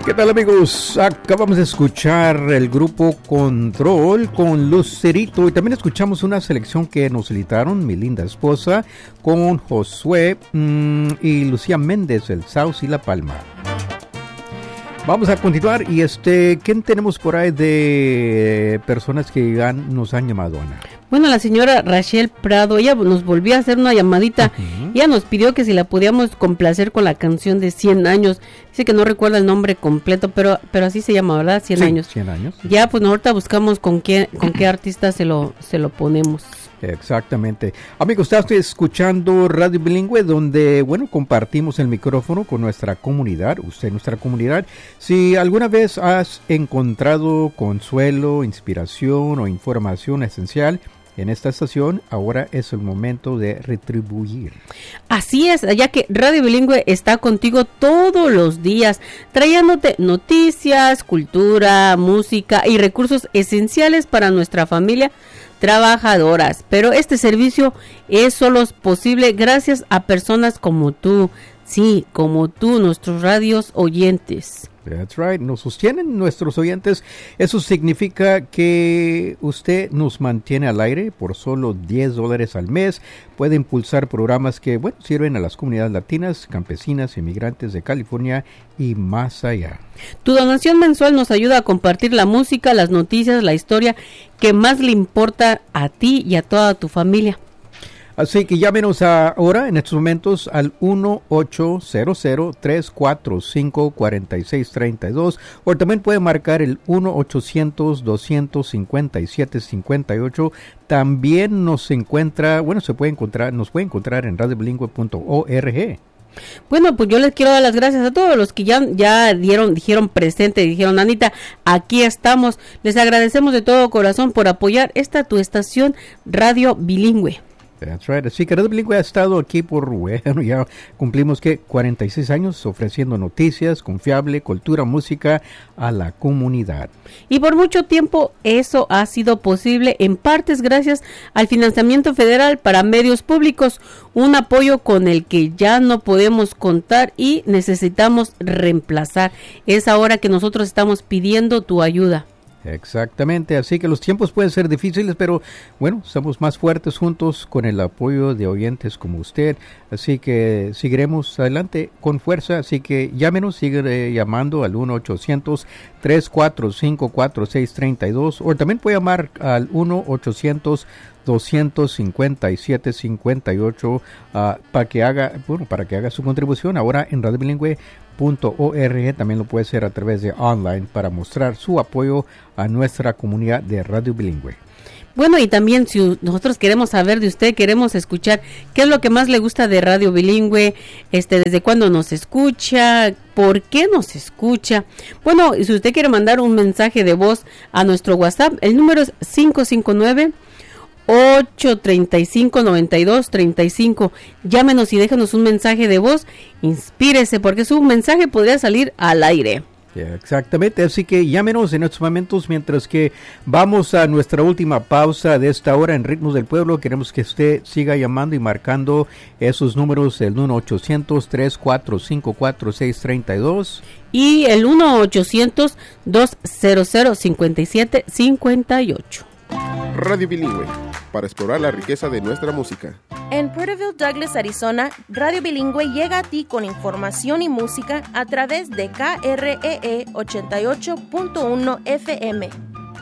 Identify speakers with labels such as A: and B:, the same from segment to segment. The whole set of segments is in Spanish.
A: ¿Qué tal, amigos? Acabamos de escuchar el grupo Control con Lucerito y también escuchamos una selección que nos editaron mi linda esposa con Josué y Lucía Méndez, el Sauce y La Palma. Vamos a continuar y ¿quién tenemos por ahí de personas que nos han llamado, Ana?
B: Bueno, la señora Rachel Prado, ella nos volvió a hacer una llamadita. Ella nos pidió que si la podíamos complacer con la canción de 100 años. Dice que no recuerda el nombre completo, pero así se llama, ¿verdad? 100 años.
A: 100 años.
B: Ya, pues ahorita buscamos con qué artista se lo ponemos.
A: Exactamente. Amigos, está usted escuchando Radio Bilingüe, donde, compartimos el micrófono con nuestra comunidad, nuestra comunidad. Si alguna vez has encontrado consuelo, inspiración o información esencial en esta estación, ahora es el momento de retribuir.
B: Así es, ya que Radio Bilingüe está contigo todos los días, trayéndote noticias, cultura, música y recursos esenciales para nuestra familia trabajadoras. Pero este servicio es solo posible gracias a personas como tú. Sí, como tú, nuestros radios oyentes.
A: That's right, nos sostienen nuestros oyentes. Eso significa que usted nos mantiene al aire por solo $10 al mes. Puede impulsar programas que, sirven a las comunidades latinas, campesinas, inmigrantes de California y más allá.
B: Tu donación mensual nos ayuda a compartir la música, las noticias, la historia que más le importa a ti y a toda tu familia.
A: Así que llámenos ahora, en estos momentos, al 1-800-345-4632, o también puede marcar el 1-800-257-58. También nos puede encontrar en radiobilingüe.org.
B: Bueno, pues yo les quiero dar las gracias a todos los que ya dijeron presente, dijeron, Anita, aquí estamos. Les agradecemos de todo corazón por apoyar tu estación Radio Bilingüe.
A: That's right. Así que Radio Bilingüe ha estado aquí ya cumplimos 46 años ofreciendo noticias, confiable, cultura, música a la comunidad.
B: Y por mucho tiempo eso ha sido posible en partes gracias al financiamiento federal para medios públicos, un apoyo con el que ya no podemos contar y necesitamos reemplazar. Es ahora que nosotros estamos pidiendo tu ayuda.
A: Exactamente, así que los tiempos pueden ser difíciles, pero estamos más fuertes juntos con el apoyo de oyentes como usted, así que seguiremos adelante con fuerza, así que llámenos, sigue llamando al 1-800-345-4632 o también puede llamar al 1-800-257-58 para que haga su contribución ahora en radiobilingüe.org. También lo puede hacer a través de online para mostrar su apoyo a nuestra comunidad de Radio Bilingüe.
B: Bueno, y también si nosotros queremos saber de usted, queremos escuchar qué es lo que más le gusta de Radio Bilingüe, desde cuándo nos escucha, por qué nos escucha. Bueno, y si usted quiere mandar un mensaje de voz a nuestro WhatsApp, el número es 559-835-9235. Llámenos y déjenos un mensaje de voz, inspírese porque su mensaje podría salir al aire.
A: Exactamente, así que llámenos en estos momentos mientras que vamos a nuestra última pausa de esta hora en Ritmos del Pueblo. Queremos que usted siga llamando y marcando esos números, el 1-800-345-4632
B: y el 1-800-200-5758.
C: Radio Bilingüe, para explorar la riqueza de nuestra música.
D: En Porterville, Douglas, Arizona, Radio Bilingüe llega a ti con información y música a través de KREE 88.1 FM.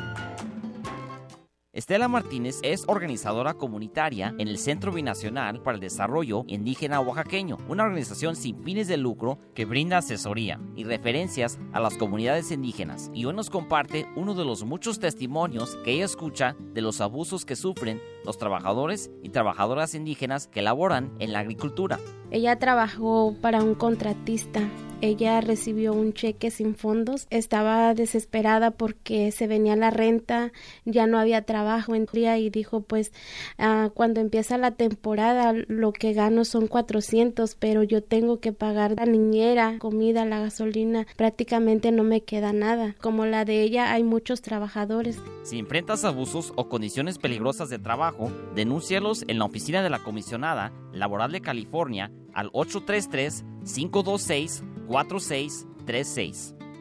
E: Estela Martínez es organizadora comunitaria en el Centro Binacional para el Desarrollo Indígena Oaxaqueño, una organización sin fines de lucro que brinda asesoría y referencias a las comunidades indígenas. Y hoy nos comparte uno de los muchos testimonios que ella escucha de los abusos que sufren los trabajadores y trabajadoras indígenas que laboran en la agricultura.
F: Ella trabajó para un contratista. Ella recibió un cheque sin fondos, estaba desesperada porque se venía la renta, ya no había trabajo en día y dijo cuando empieza la temporada lo que gano son 400, pero yo tengo que pagar la niñera, comida, la gasolina, prácticamente no me queda nada. Como la de ella hay muchos trabajadores.
E: Si enfrentas abusos o condiciones peligrosas de trabajo, denúncialos en la oficina de la Comisionada Laboral de California al 833-526-4636.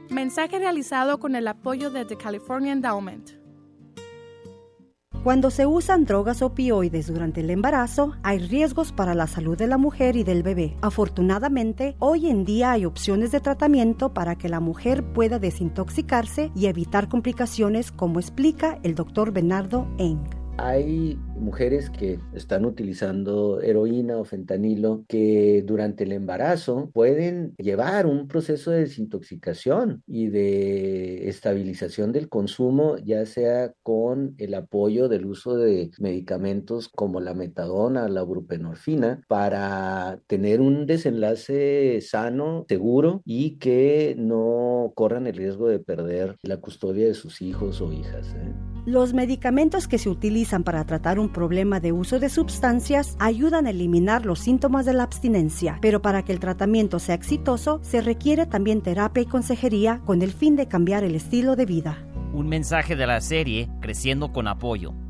G: Mensaje realizado con el apoyo de The California Endowment.
H: Cuando se usan drogas opioides durante el embarazo, hay riesgos para la salud de la mujer y del bebé. Afortunadamente, hoy en día hay opciones de tratamiento para que la mujer pueda desintoxicarse y evitar complicaciones, como explica el Dr. Bernardo Eng.
I: Hay mujeres que están utilizando heroína o fentanilo que durante el embarazo pueden llevar un proceso de desintoxicación y de estabilización del consumo, ya sea con el apoyo del uso de medicamentos como la metadona, la buprenorfina, para tener un desenlace sano, seguro y que no corran el riesgo de perder la custodia de sus hijos o hijas.
H: Los medicamentos que se utilizan para tratar un problema de uso de sustancias ayudan a eliminar los síntomas de la abstinencia, pero para que el tratamiento sea exitoso, se requiere también terapia y consejería con el fin de cambiar el estilo de vida.
E: Un mensaje de la serie Creciendo con Apoyo.